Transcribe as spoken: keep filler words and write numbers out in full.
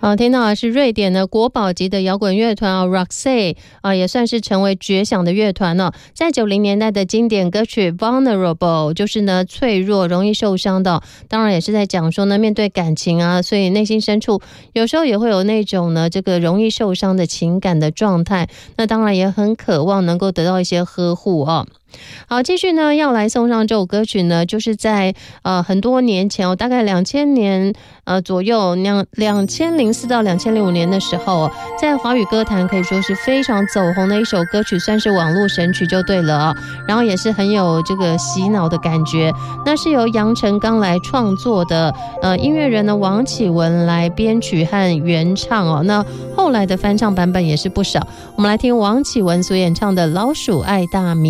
好，听到的是瑞典的国宝级的摇滚乐团啊 Roxette 啊，也算是成为绝响的乐团哦。在九零年代的经典歌曲 Vulnerable 就是呢脆弱容易受伤的，当然也是在讲说呢面对感情啊，所以内心深处有时候也会有那种呢这个容易受伤的情感的状态，那当然也很渴望能够得到一些呵护哦。好，继续呢要来送上这首歌曲呢，就是在呃很多年前哦，大概两千年呃左右，两两千零四到两千零五年的时候、哦，在华语歌坛可以说是非常走红的一首歌曲，算是网络神曲就对了、哦、然后也是很有这个洗脑的感觉。那是由杨成刚来创作的，呃音乐人呢王启文来编曲和原唱哦。那后来的翻唱版本也是不少，我们来听王启文所演唱的《老鼠爱大米》。